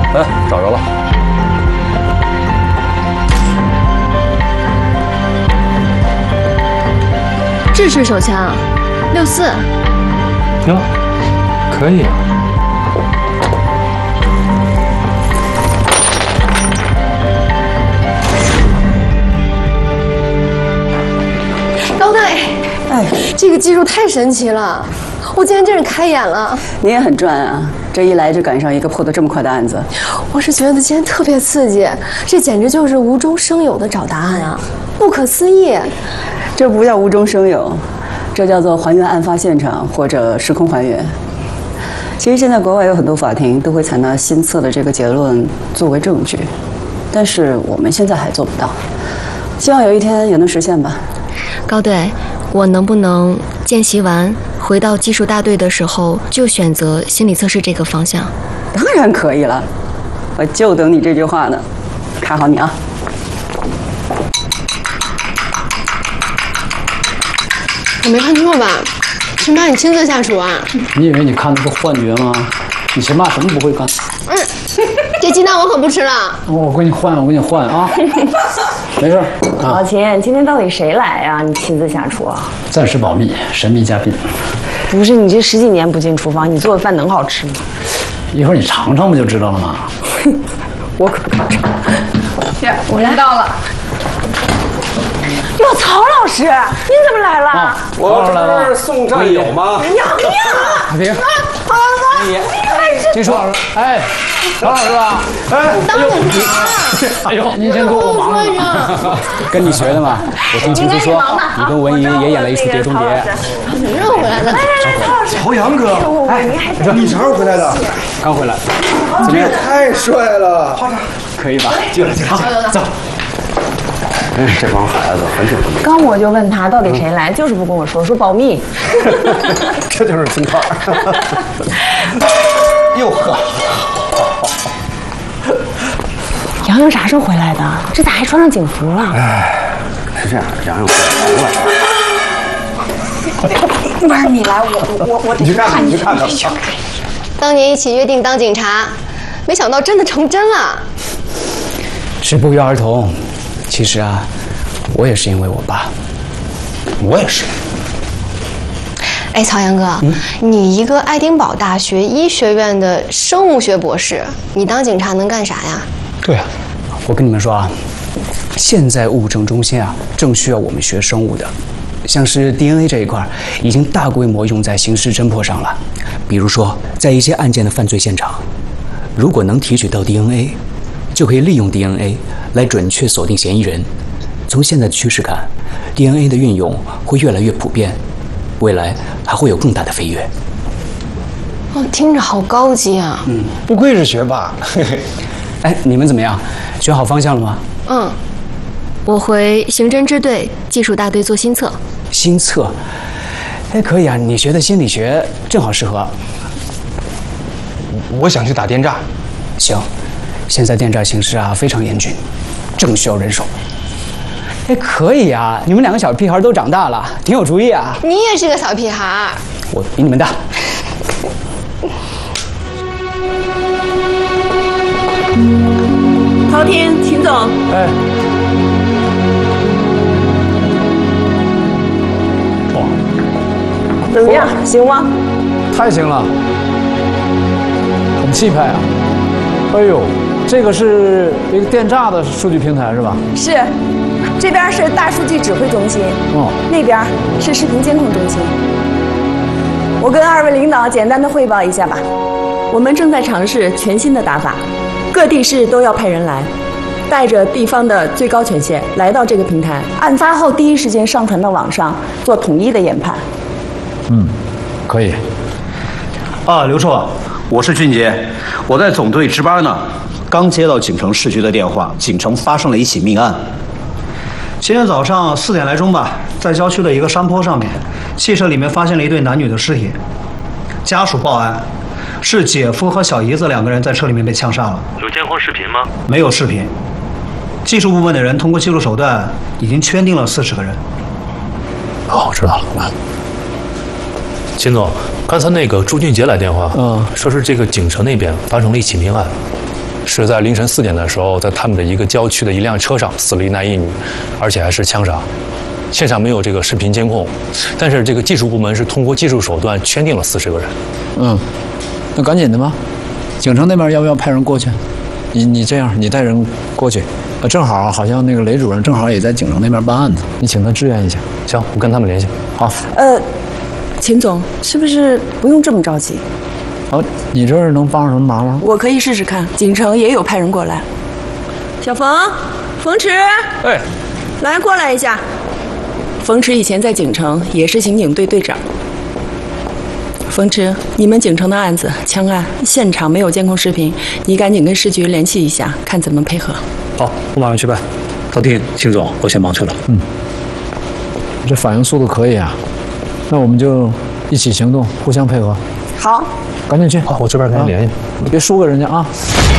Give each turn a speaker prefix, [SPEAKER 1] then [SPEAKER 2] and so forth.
[SPEAKER 1] 哎，找着了。
[SPEAKER 2] 制式手枪，64。
[SPEAKER 1] 哟，可以啊。
[SPEAKER 2] 高队，哎，这个技术太神奇了，我今天真是开眼了。
[SPEAKER 3] 你也很赚啊，这一来就赶上一个破得这么快的案子。
[SPEAKER 2] 我是觉得今天特别刺激，这简直就是无中生有的找答案啊，不可思议。
[SPEAKER 3] 这不叫无中生有，这叫做还原案发现场或者时空还原。其实现在国外有很多法庭都会采纳新测的这个结论作为证据，但是我们现在还做不到，希望有一天也能实现吧。
[SPEAKER 2] 高队，我能不能见习完回到技术大队的时候就选择心理测试这个方向？
[SPEAKER 3] 当然可以了，我就等你这句话呢。看好你啊！
[SPEAKER 2] 我没看错吧？是让你亲自下厨啊？
[SPEAKER 1] 你以为你看的是幻觉吗？你起码什么不会干？
[SPEAKER 2] 这鸡蛋我可不吃了。
[SPEAKER 1] 我给你换啊！没事啊。
[SPEAKER 4] 老秦，今天到底谁来呀？你亲自下厨啊？
[SPEAKER 1] 暂时保密，神秘嘉宾。
[SPEAKER 4] 不是，你这10几年不进厨房，你做的饭能好吃吗？
[SPEAKER 1] 一会儿你尝尝不就知道了吗？
[SPEAKER 4] 我可不尝。
[SPEAKER 5] 我来到了。
[SPEAKER 4] 哟，曹老师，您怎么来了？
[SPEAKER 6] 我这不是送战友吗？
[SPEAKER 4] 洋洋，
[SPEAKER 1] 别，
[SPEAKER 4] 曹老师，
[SPEAKER 1] 金叔老师，哎，曹老师吧？哎，哎呦，您先给我忙着。跟你学的嘛，我听秦叔说，你跟文怡也演了一出《碟中谍》。
[SPEAKER 2] 你热回来了？
[SPEAKER 6] 曹阳哥，
[SPEAKER 4] 哎，
[SPEAKER 6] 你啥时候回来的？
[SPEAKER 1] 刚回来，
[SPEAKER 6] 这也太帅了！
[SPEAKER 1] 可以吧？进来，走。
[SPEAKER 6] 哎，这帮孩子很挺不错。
[SPEAKER 4] 刚我就问他到底谁来，就是不跟我说，说保密。
[SPEAKER 6] 这就是孙康。哟呵，
[SPEAKER 4] 洋洋啥时候回来的？这咋还穿上警服了？
[SPEAKER 6] 哎，是这样，洋洋回来了。
[SPEAKER 4] 不是你来，我
[SPEAKER 6] 你去看看，你去看看。
[SPEAKER 2] 当年一起约定当警察，没想到真的成真了。
[SPEAKER 1] 是不约而同。其实啊，我也是因为我爸。
[SPEAKER 6] 我也是。
[SPEAKER 2] 哎，曹阳哥，你一个爱丁堡大学医学院的生物学博士，你当警察能干啥呀？
[SPEAKER 1] 对啊，我跟你们说啊，现在物证中心啊，正需要我们学生物的，像是 DNA 这一块，已经大规模用在刑事侦破上了。比如说，在一些案件的犯罪现场，如果能提取到 DNA， 就可以利用 DNA 来准确锁定嫌疑人。从现在的趋势看 ，DNA 的运用会越来越普遍，未来还会有更大的飞跃。
[SPEAKER 2] 哦，听着好高级啊！
[SPEAKER 6] 不愧是学霸。
[SPEAKER 1] 哎，你们怎么样？选好方向了吗？
[SPEAKER 2] 我回刑侦支队技术大队做新测。
[SPEAKER 1] 新测？哎，可以啊，你学的心理学正好适合。
[SPEAKER 6] 我想去打电诈。
[SPEAKER 1] 行，现在电诈形势啊非常严峻，正需要人手。哎，可以啊，你们两个小屁孩都长大了，挺有主意啊。
[SPEAKER 2] 你也是个小屁孩。
[SPEAKER 1] 我比你们大。
[SPEAKER 4] 陶婷，秦总。
[SPEAKER 1] 哎。哇，
[SPEAKER 4] 怎么样？行吗？
[SPEAKER 1] 太行了，很气派啊！哎呦，这个是一个电诈的数据平台是吧？
[SPEAKER 4] 是，这边是大数据指挥中心，那边是视频监控中心。我跟2位领导简单的汇报一下吧。我们正在尝试全新的打法，各地市都要派人来，带着地方的最高权限来到这个平台，案发后第一时间上传到网上，做统一的研判。
[SPEAKER 1] 可以。
[SPEAKER 7] 啊，刘处，我是俊杰，我在总队值班呢，刚接到锦城市局的电话，锦城发生了一起命案。今天早上4点来钟吧，在郊区的一个山坡上面，汽车里面发现了一对男女的尸体，家属报案，是姐夫和小姨子2个人在车里面被枪杀了。
[SPEAKER 8] 有监控视频吗？
[SPEAKER 7] 没有视频。技术部门的人通过技术手段已经圈定了40个人。
[SPEAKER 8] 哦，知道了。秦总，刚才那个朱俊杰来电话，说是这个锦城那边发生了一起命案， 是在凌晨4点的时候，在他们的一个郊区的一辆车上死了一男一女，而且还是枪杀。现场没有这个视频监控，但是这个技术部门是通过技术手段圈定了40个人。
[SPEAKER 9] 那赶紧的吧，警城那边要不要派人过去？你这样，你带人过去，正好好像那个雷主任正好也在警城那边办案呢，你请他支援一下。
[SPEAKER 8] 行，我跟他们联系。
[SPEAKER 9] 好。
[SPEAKER 4] 秦总，是不是不用这么着急？
[SPEAKER 9] 你这儿能帮上什么忙吗？
[SPEAKER 4] 我可以试试看，警城也有派人过来。小冯池，
[SPEAKER 8] 哎，
[SPEAKER 4] 来过来一下。冯池以前在警城也是刑警队队长。冯池，你们警城的案子枪案现场没有监控视频，你赶紧跟市局联系一下，看怎么配合。
[SPEAKER 7] 好，我马上去办。老丁，秦总，我先忙去了。
[SPEAKER 9] 这反应速度可以啊，那我们就一起行动，互相配合。
[SPEAKER 4] 好，
[SPEAKER 9] 赶紧去。
[SPEAKER 8] 好，我这边跟你联系。
[SPEAKER 9] 别输给人家啊。